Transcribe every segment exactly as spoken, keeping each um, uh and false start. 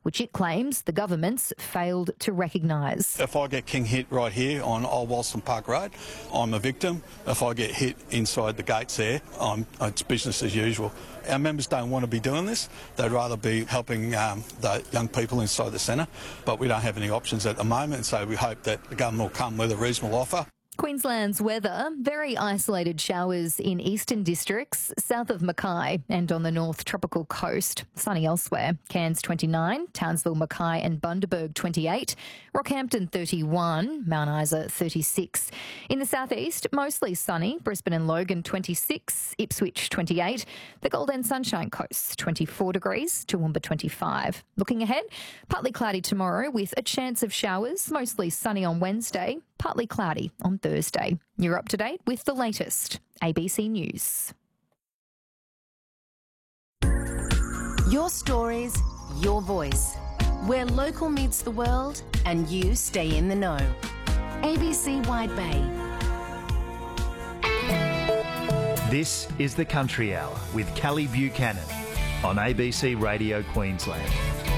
which it claims the government's failed to recognise. If I get king hit right here on Old Wollaston Park Road, I'm a victim. If I get hit inside the gates there, I'm, it's business as usual. Our members don't want to be doing this. They'd rather be helping um, the young people inside the centre, but we don't have any options at the moment, so we hope that the government will come with a reasonable offer. Queensland's weather, very isolated showers in eastern districts, south of Mackay and on the north tropical coast. Sunny elsewhere. Cairns twenty-nine, Townsville, Mackay and Bundaberg twenty-eight, Rockhampton thirty-one, Mount Isa thirty-six. In the southeast, mostly sunny, Brisbane and Logan twenty-six, Ipswich twenty-eight, the Gold and Sunshine Coast twenty-four degrees, Toowoomba twenty-five. Looking ahead, partly cloudy tomorrow with a chance of showers, mostly sunny on Wednesday, partly cloudy on Thursday. You're up to date with the latest A B C News. Your stories, your voice. Where local meets the world and you stay in the know. A B C Wide Bay. This is the Country Hour with Callie Buchanan on A B C Radio Queensland.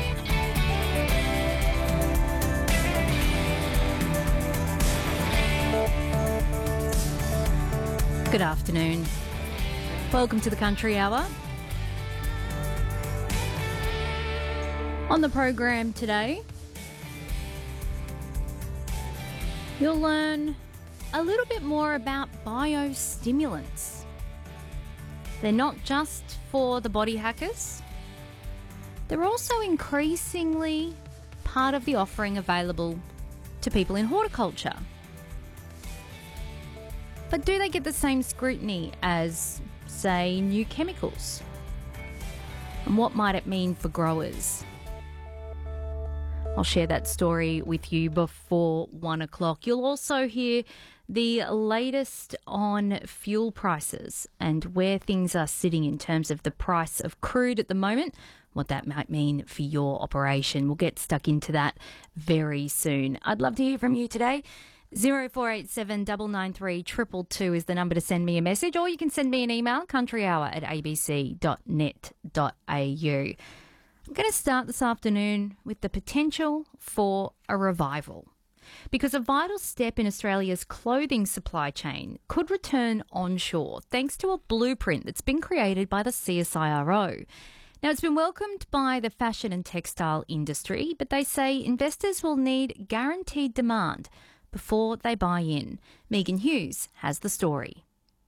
Good afternoon. Welcome to the Country Hour. On the program today, you'll learn a little bit more about biostimulants. They're not just for the body hackers. They're also increasingly part of the offering available to people in horticulture. But do they get the same scrutiny as, say, new chemicals? And what might it mean for growers? I'll share that story with you before one o'clock. You'll also hear the latest on fuel prices and where things are sitting in terms of the price of crude at the moment, what that might mean for your operation. We'll get stuck into that very soon. I'd love to hear from you today. zero four eight seven nine nine three two two two is the number to send me a message, or you can send me an email, countryhour at a b c dot net dot a u. I'm going to start this afternoon with the potential for a revival, because a vital step in Australia's clothing supply chain could return onshore thanks to a blueprint that's been created by the C S I R O. Now, it's been welcomed by the fashion and textile industry, but they say investors will need guaranteed demand before they buy in. Megan Hughes has the story.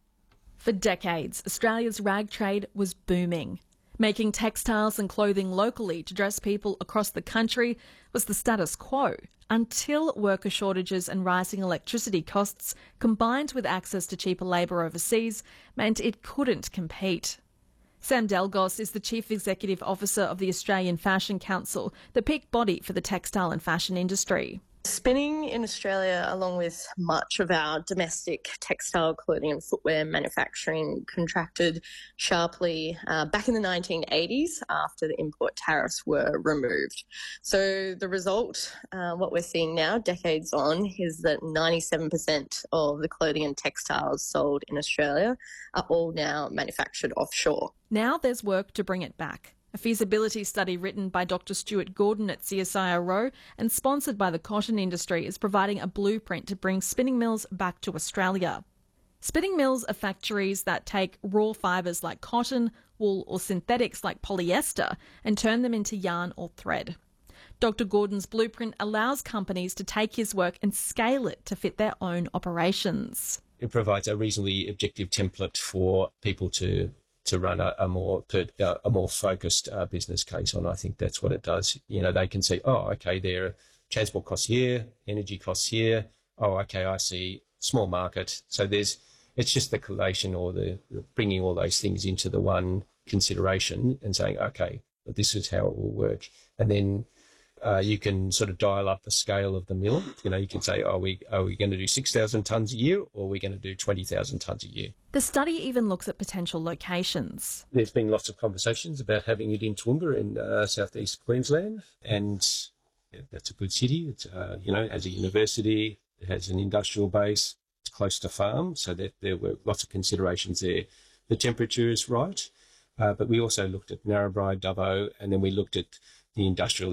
For decades, Australia's rag trade was booming. Making textiles and clothing locally to dress people across the country was the status quo, until worker shortages and rising electricity costs, combined with access to cheaper labour overseas, meant it couldn't compete. Sam Delgos is the Chief Executive Officer of the Australian Fashion Council, the peak body for the textile and fashion industry. Spinning in Australia, along with much of our domestic textile, clothing and footwear manufacturing, contracted sharply uh, back in the nineteen eighties after the import tariffs were removed. So the result, uh, what we're seeing now, decades on, is that ninety-seven percent of the clothing and textiles sold in Australia are all now manufactured offshore. Now there's work to bring it back. A feasibility study written by Doctor Stuart Gordon at C S I R O and sponsored by the cotton industry is providing a blueprint to bring spinning mills back to Australia. Spinning mills are factories that take raw fibres like cotton, wool or synthetics like polyester and turn them into yarn or thread. Doctor Gordon's blueprint allows companies to take his work and scale it to fit their own operations. It provides a reasonably objective template for people to to run a, a more a more focused uh, business case on. I think that's what it does. You know, they can see, oh, okay, there are transport costs here, energy costs here. Oh, okay, I see, small market. So there's, it's just the collation or the bringing all those things into the one consideration and saying, okay, this is how it will work. And then uh, you can sort of dial up the scale of the mill. You know, you can say, oh, we, are we going to do six thousand tonnes a year or are we going to do twenty thousand tonnes a year? The study even looks at potential locations. There's been lots of conversations about having it in Toowoomba in uh, southeast Queensland, and yeah, that's a good city. It's, uh, you know, has a university, it has an industrial base, it's close to farm, so that there were lots of considerations there. The temperature is right, uh, but we also looked at Narrabri, Dubbo, and then we looked at the industrial